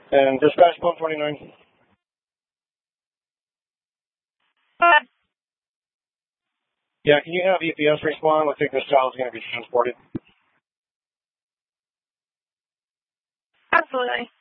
And dispatch 129. Yeah, can you have EPS respond? I think this child is going to be transported. Absolutely.